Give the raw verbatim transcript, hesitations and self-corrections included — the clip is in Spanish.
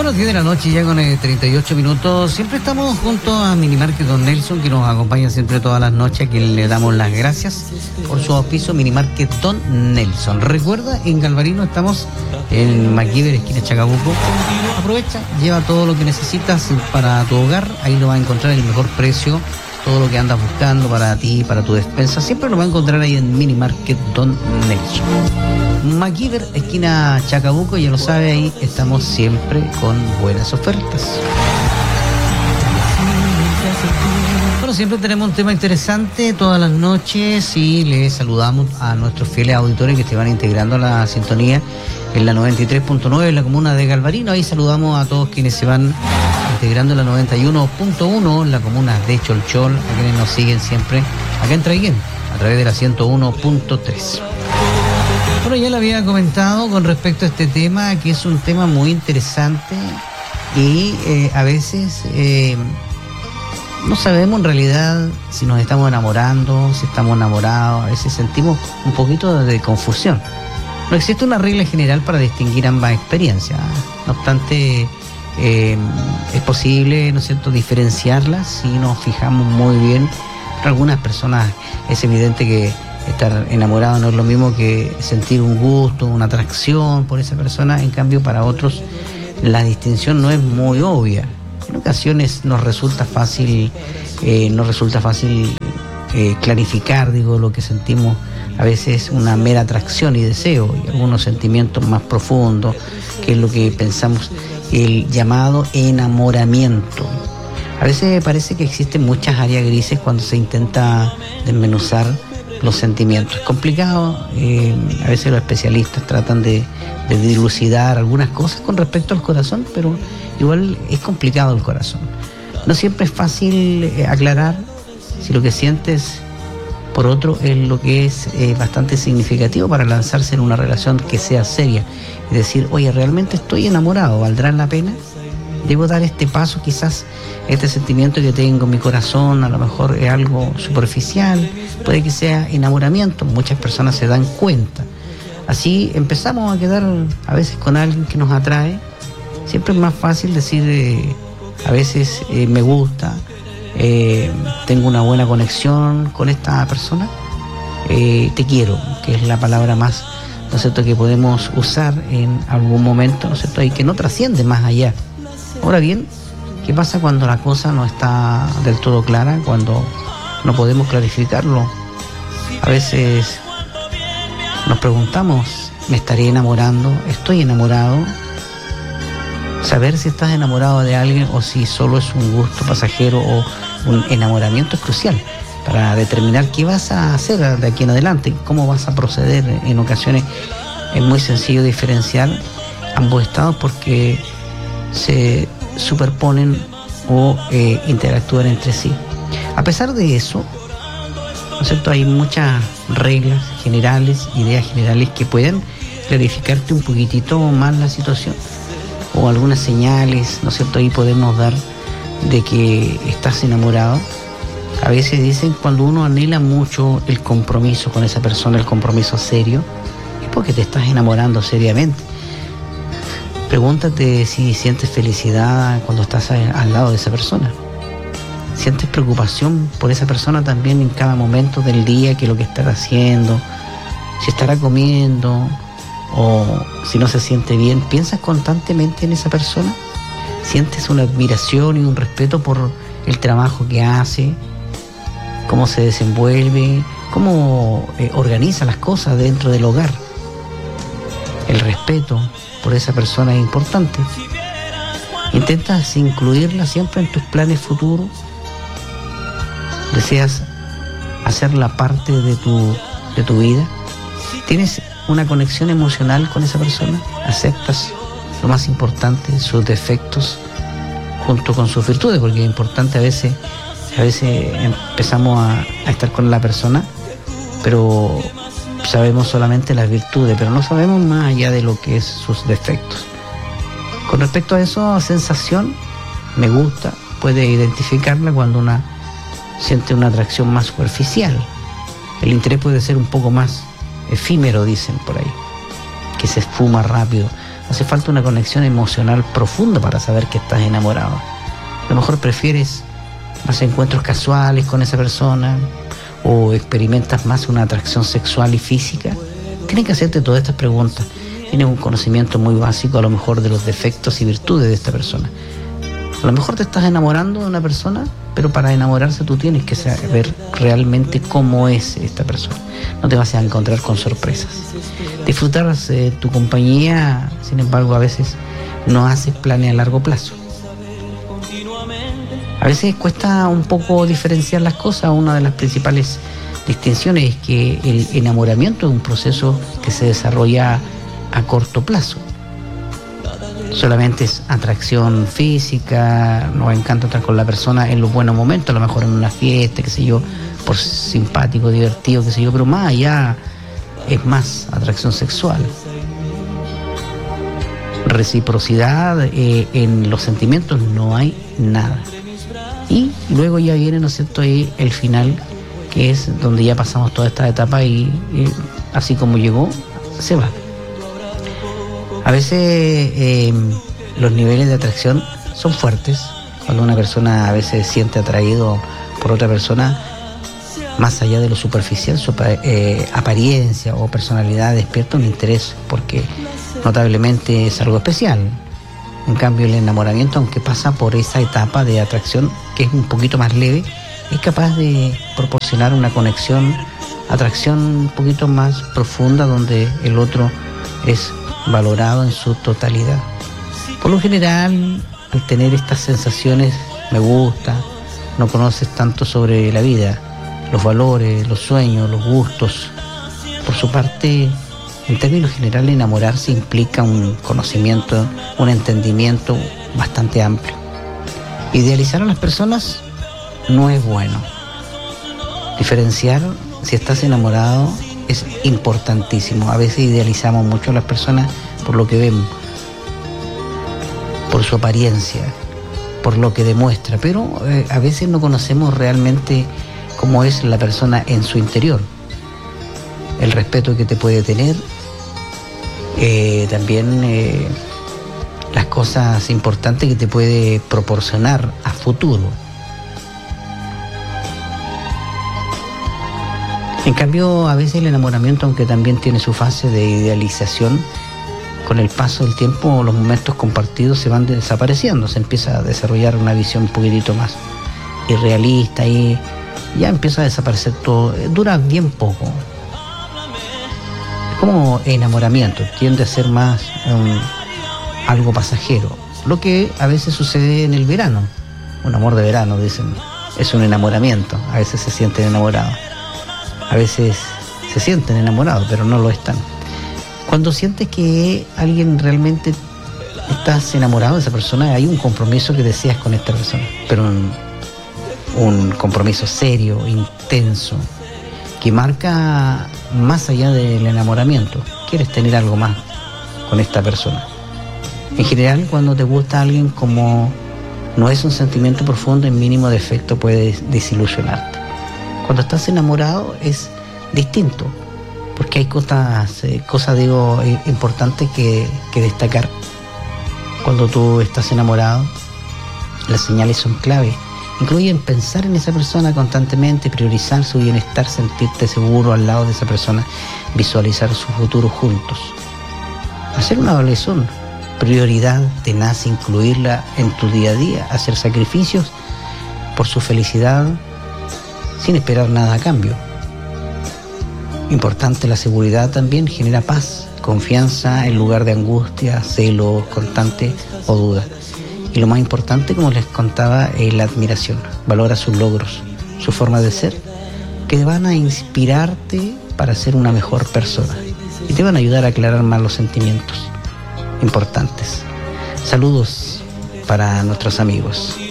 Bueno, diez de la noche ya con eh, treinta y ocho minutos. Siempre estamos junto a Minimarket Don Nelson, que nos acompaña siempre todas las noches, a quien le damos las gracias por su auspicio. Minimarket Don Nelson. Recuerda, en Galvarino estamos en MacGyver, esquina Chacabuco. Aprovecha, lleva todo lo que necesitas para tu hogar. Ahí lo vas a encontrar el mejor precio. Todo lo que andas buscando para ti, para tu despensa, siempre lo vas a encontrar ahí en Minimarket Don Nelson. MacGyver, esquina Chacabuco, ya lo sabe, ahí estamos siempre con buenas ofertas. Bueno, siempre tenemos un tema interesante todas las noches y les saludamos a nuestros fieles auditores que se van integrando a la sintonía en la noventa y tres punto nueve en la comuna de Galvarino. Ahí saludamos a todos quienes se van integrando en la noventa y uno punto uno en la comuna de Cholchol, a quienes nos siguen siempre acá en Traiguén a través de la ciento uno punto tres. Bueno, ya lo había comentado con respecto a este tema, que es un tema muy interesante y eh, a veces eh, no sabemos en realidad si nos estamos enamorando, si estamos enamorados. A veces sentimos un poquito de confusión. No existe una regla general para distinguir ambas experiencias. No obstante, eh, es posible, ¿no es cierto?, diferenciarlas si nos fijamos muy bien. Para algunas personas es evidente que estar enamorado no es lo mismo que sentir un gusto, una atracción por esa persona. En cambio, para otros la distinción no es muy obvia. En ocasiones nos resulta fácil, eh, nos resulta fácil eh, clarificar, digo, lo que sentimos. A veces una mera atracción y deseo, y algunos sentimientos más profundos, que es lo que pensamos, el llamado enamoramiento. A veces parece que existen muchas áreas grises cuando se intenta desmenuzar los sentimientos. Es complicado, eh, a veces los especialistas tratan de, de dilucidar algunas cosas con respecto al corazón, pero igual es complicado el corazón. No siempre es fácil eh, aclarar si lo que sientes por otro es lo que es eh, bastante significativo para lanzarse en una relación que sea seria y decir, oye, realmente estoy enamorado, ¿valdrá la pena? Debo dar este paso, quizás este sentimiento que tengo en mi corazón a lo mejor es algo superficial, puede que sea enamoramiento, muchas personas se dan cuenta. Así empezamos a quedar a veces con alguien que nos atrae. Siempre es más fácil decir, eh, a veces eh, me gusta, eh, tengo una buena conexión con esta persona, eh, te quiero, que es la palabra más, ¿no es cierto?, que podemos usar en algún momento, ¿no es cierto?, y que no trasciende más allá. Ahora bien, ¿qué pasa cuando la cosa no está del todo clara, cuando no podemos clarificarlo? A veces nos preguntamos, ¿me estaré enamorando? ¿Estoy enamorado? Saber si estás enamorado de alguien o si solo es un gusto pasajero o un enamoramiento es crucial para determinar qué vas a hacer de aquí en adelante, cómo vas a proceder. En ocasiones es muy sencillo diferenciar ambos estados porque se superponen o eh, interactúan entre sí. A pesar de eso, ¿no es cierto?, hay muchas reglas generales, ideas generales que pueden clarificarte un poquitito más la situación, o algunas señales, ¿no es cierto?, ahí podemos dar de que estás enamorado. A veces dicen, cuando uno anhela mucho el compromiso con esa persona, el compromiso serio, es porque te estás enamorando seriamente. Pregúntate si sientes felicidad cuando estás al lado de esa persona. ¿Sientes preocupación por esa persona también en cada momento del día, que lo que estará haciendo, si estará comiendo o si no se siente bien? ¿Piensas constantemente en esa persona? ¿Sientes una admiración y un respeto por el trabajo que hace? ¿Cómo se desenvuelve? ¿Cómo eh, organiza las cosas dentro del hogar? El respeto por esa persona es importante. ¿Intentas incluirla siempre en tus planes futuros? ¿Deseas hacerla parte de tu, de tu vida? ¿Tienes una conexión emocional con esa persona? ¿Aceptas, lo más importante, sus defectos junto con sus virtudes? Porque es importante, a veces, a veces empezamos a, a estar con la persona, pero sabemos solamente las virtudes, pero no sabemos más allá de lo que es sus defectos. Con respecto a eso, sensación, me gusta, puede identificarla cuando una siente una atracción más superficial. El interés puede ser un poco más efímero, dicen por ahí, que se esfuma rápido. Hace falta una conexión emocional profunda para saber que estás enamorado. A lo mejor prefieres más encuentros casuales con esa persona o experimentas más una atracción sexual y física. Tienes que hacerte todas estas preguntas. Tienes un conocimiento muy básico a lo mejor de los defectos y virtudes de esta persona. A lo mejor te estás enamorando de una persona, pero para enamorarse tú tienes que saber realmente cómo es esta persona. No te vas a encontrar con sorpresas. Disfrutar de tu compañía, sin embargo, a veces no haces planes a largo plazo. A veces cuesta un poco diferenciar las cosas. Una de las principales distinciones es que el enamoramiento es un proceso que se desarrolla a corto plazo. Solamente es atracción física, nos encanta estar con la persona en los buenos momentos, a lo mejor en una fiesta, qué sé yo, por simpático, divertido, qué sé yo, pero más allá es más atracción sexual. Reciprocidad eh, en los sentimientos no hay nada. Y luego ya viene, ¿no es cierto?, ahí el final, que es donde ya pasamos toda esta etapa y, y así como llegó, se va. A veces eh, los niveles de atracción son fuertes. Cuando una persona a veces se siente atraído por otra persona, más allá de lo superficial, su eh, apariencia o personalidad despierta un interés, porque notablemente es algo especial. En cambio, el enamoramiento, aunque pasa por esa etapa de atracción que es un poquito más leve, es capaz de proporcionar una conexión, atracción un poquito más profunda, donde el otro es valorado en su totalidad. Por lo general, al tener estas sensaciones, me gusta, no conoces tanto sobre la vida, los valores, los sueños, los gustos. Por su parte, en términos generales, enamorarse implica un conocimiento, un entendimiento bastante amplio. Idealizar a las personas no es bueno. Diferenciar si estás enamorado es importantísimo. A veces idealizamos mucho a las personas por lo que vemos, por su apariencia, por lo que demuestra, pero eh, a veces no conocemos realmente cómo es la persona en su interior. El respeto que te puede tener, eh, también eh, las cosas importantes que te puede proporcionar a futuro. En cambio, a veces el enamoramiento, aunque también tiene su fase de idealización, con el paso del tiempo los momentos compartidos se van desapareciendo, se empieza a desarrollar una visión un poquitito más irrealista y ya empieza a desaparecer todo, dura bien poco. Es como enamoramiento, tiende a ser más um, algo pasajero, lo que a veces sucede en el verano, un amor de verano, dicen, es un enamoramiento, a veces se sienten enamorados. A veces se sienten enamorados, pero no lo están. Cuando sientes que alguien realmente estás enamorado de esa persona, hay un compromiso que deseas con esta persona, pero un, un compromiso serio, intenso, que marca más allá del enamoramiento. Quieres tener algo más con esta persona. En general, cuando te gusta alguien, como no es un sentimiento profundo, en mínimo defecto puede desilusionarte. Cuando estás enamorado es distinto, porque hay cosas, eh, cosas digo, eh, importantes que, que destacar. Cuando tú estás enamorado, las señales son clave. Incluyen pensar en esa persona constantemente, priorizar su bienestar, sentirte seguro al lado de esa persona, visualizar su futuro juntos. Hacer una evaluación, prioridad tenaz, incluirla en tu día a día, hacer sacrificios por su felicidad, sin esperar nada a cambio. Importante, la seguridad también genera paz, confianza en lugar de angustia, celos constantes o dudas. Y lo más importante, como les contaba, es la admiración. Valora sus logros, su forma de ser, que van a inspirarte para ser una mejor persona y te van a ayudar a aclarar más los sentimientos importantes. Saludos para nuestros amigos.